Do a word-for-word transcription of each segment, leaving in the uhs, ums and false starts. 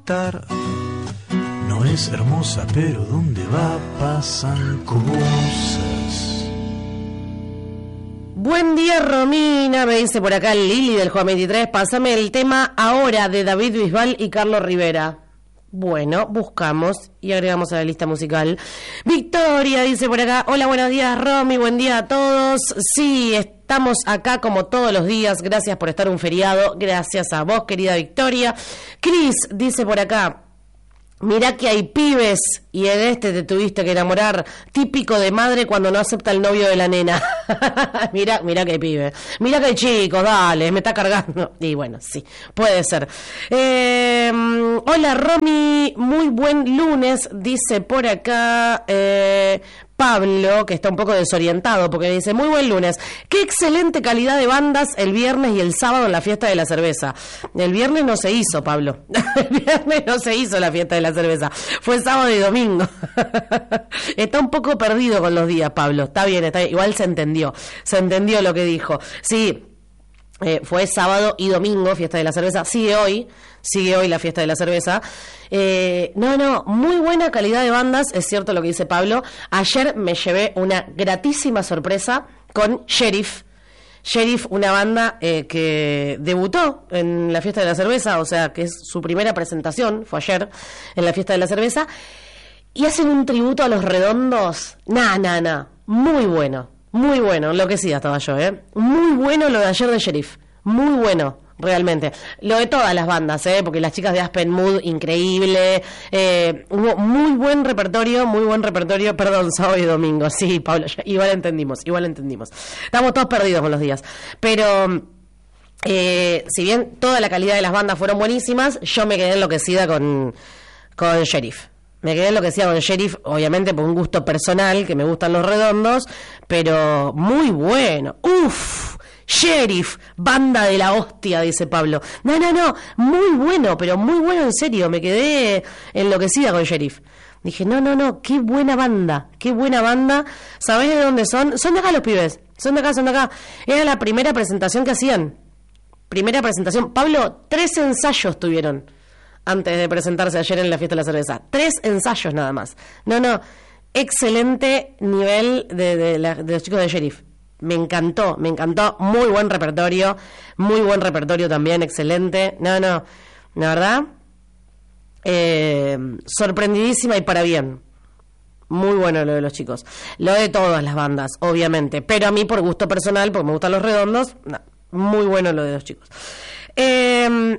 ocultar. No es hermosa, pero donde va pasan cosas. Buen día, Romina, me dice por acá Lili del Juan veintitrés. Pásame el tema Ahora de David Bisbal y Carlos Rivera. Bueno, buscamos y agregamos a la lista musical. Victoria dice por acá: hola, buenos días, Romy, buen día a todos. Sí, estamos acá como todos los días. Gracias por estar un feriado. Gracias a vos, querida Victoria. Cris dice por acá: mirá que hay pibes y en este te tuviste que enamorar, típico de madre cuando no acepta el novio de la nena. mirá, mirá que hay pibes, mirá que hay chicos, dale, me está cargando. Y bueno, sí, puede ser. Eh, hola Romy, muy buen lunes, dice por acá eh, Pablo, que está un poco desorientado porque dice: muy buen lunes, qué excelente calidad de bandas el viernes y el sábado en la fiesta de la cerveza. El viernes no se hizo, Pablo. El viernes no se hizo la fiesta de la cerveza, fue sábado y domingo. Está un poco perdido con los días, Pablo. Está bien, está bien. Igual se entendió, se entendió lo que dijo. Sí, eh, fue sábado y domingo, fiesta de la cerveza. Sigue hoy, sigue hoy la fiesta de la cerveza. Eh, no, no, muy buena calidad de bandas, es cierto lo que dice Pablo. Ayer me llevé una gratísima sorpresa con Sheriff. Sheriff, una banda eh, que debutó en la fiesta de la cerveza, o sea, que es su primera presentación, fue ayer, en la fiesta de la cerveza, y hacen un tributo a Los Redondos. Nah, nah, nah, muy bueno, muy bueno, enloquecida estaba yo, ¿eh? Muy bueno lo de ayer de Sheriff, muy bueno. Realmente, lo de todas las bandas, ¿eh? Porque las chicas de Aspen Mood, increíble, eh, hubo muy buen repertorio, muy buen repertorio, perdón, sábado y domingo, sí, Pablo, ya, igual entendimos, igual entendimos, estamos todos perdidos con los días, pero eh, si bien toda la calidad de las bandas fueron buenísimas, yo me quedé enloquecida con, con Sheriff. Me quedé enloquecida con Sheriff, obviamente por un gusto personal, que me gustan Los Redondos, pero muy bueno, uff. Sheriff, banda de la hostia, dice Pablo. No, no, no, muy bueno, pero muy bueno en serio. Me quedé enloquecida con Sheriff. Dije, no, no, no, qué buena banda, qué buena banda. ¿Sabés de dónde son? Son de acá los pibes, son de acá, son de acá. Era la primera presentación que hacían. Primera presentación. Pablo, tres ensayos tuvieron antes de presentarse ayer en la fiesta de la cerveza. Tres ensayos nada más. No, no, excelente nivel de, de, la, de los chicos de Sheriff. Me encantó, me encantó, muy buen repertorio, muy buen repertorio también, excelente. No, no, la verdad, eh, sorprendidísima y para bien. Muy bueno lo de los chicos. Lo de todas las bandas, obviamente, pero a mí por gusto personal, porque me gustan Los Redondos, no, muy bueno lo de los chicos. Eh,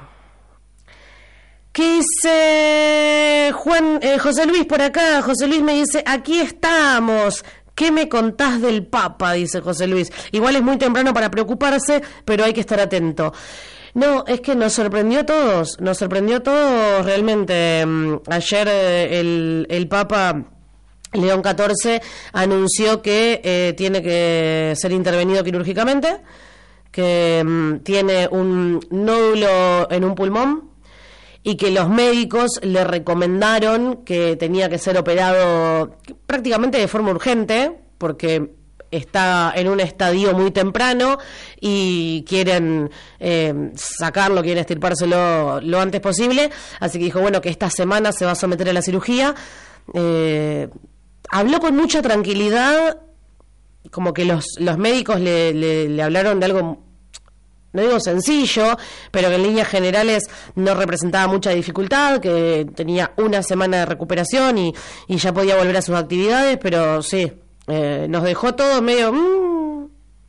¿Qué dice Juan, eh, José Luis por acá? José Luis me dice, aquí estamos. ¿Qué me contás del Papa?, dice José Luis. Igual es muy temprano para preocuparse, pero hay que estar atento. No, es que nos sorprendió a todos, nos sorprendió a todos realmente. Ayer el, el Papa León catorce anunció que eh, tiene que ser intervenido quirúrgicamente, que um, tiene un nódulo en un pulmón, y que los médicos le recomendaron que tenía que ser operado prácticamente de forma urgente, porque está en un estadio muy temprano y quieren eh, sacarlo, quieren extirpárselo lo antes posible, así que dijo, bueno, que esta semana se va a someter a la cirugía. Eh, habló con mucha tranquilidad, como que los, los médicos le, le, le hablaron de algo, no digo sencillo, pero que en líneas generales no representaba mucha dificultad, que tenía una semana de recuperación y, y ya podía volver a sus actividades, pero sí, eh, nos dejó todo medio... Mmm.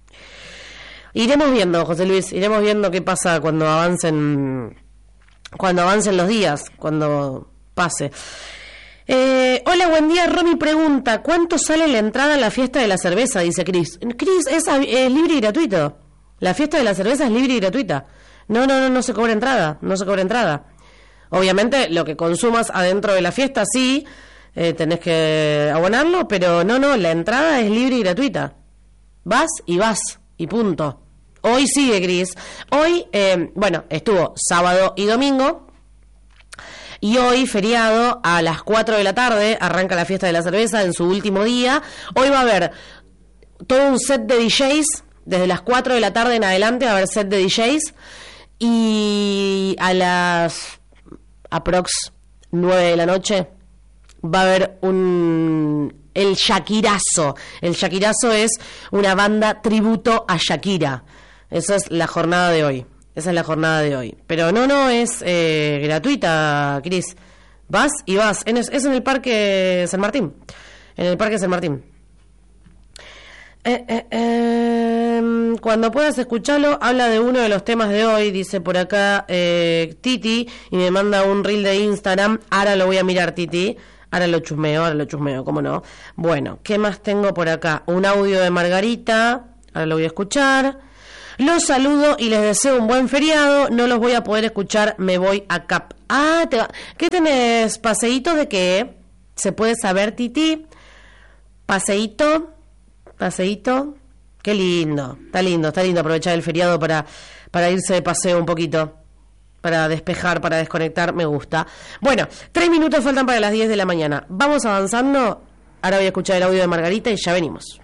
Iremos viendo, José Luis, iremos viendo qué pasa cuando avancen, cuando avancen los días, cuando pase. Eh, hola, buen día, Romy pregunta, ¿cuánto sale la entrada a la fiesta de la cerveza? Dice Cris. Cris, es, es libre y gratuito. La fiesta de la cerveza es libre y gratuita. No, no, no, no se cobra entrada, no se cobra entrada. Obviamente lo que consumas adentro de la fiesta sí, eh, tenés que abonarlo, pero no, no, la entrada es libre y gratuita. Vas y vas, y punto. Hoy sigue, Gris. Hoy, eh, bueno, estuvo sábado y domingo, y hoy, feriado, a las cuatro de la tarde, arranca la fiesta de la cerveza en su último día. Hoy va a haber todo un set de D Js. Desde las cuatro de la tarde en adelante va a haber set de D Js, y a las aprox nueve de la noche, va a haber un... el Shakirazo. El Shakirazo es una banda tributo a Shakira. Esa es la jornada de hoy. Esa es la jornada de hoy. Pero no, no, es eh, gratuita, Cris. Vas y vas. En, es en el Parque San Martín. En el Parque San Martín. Eh, eh, eh, cuando puedas escucharlo, habla de uno de los temas de hoy, dice por acá eh, Titi, y me manda un reel de Instagram. Ahora lo voy a mirar, Titi. Ahora lo chusmeo, ahora lo chusmeo, ¿cómo no? Bueno, ¿qué más tengo por acá? Un audio de Margarita. Ahora lo voy a escuchar. Los saludo y les deseo un buen feriado. No los voy a poder escuchar, me voy a Cap. Ah, te va. ¿Qué tenés? ¿Paseíto de qué? ¿Se puede saber, Titi? ¿Paseíto? ¿Paseíto? Qué lindo. Está lindo, está lindo aprovechar el feriado para, para irse de paseo un poquito. Para despejar, para desconectar, me gusta. Bueno, tres minutos faltan para las diez de la mañana. Vamos avanzando. Ahora voy a escuchar el audio de Margarita y ya venimos.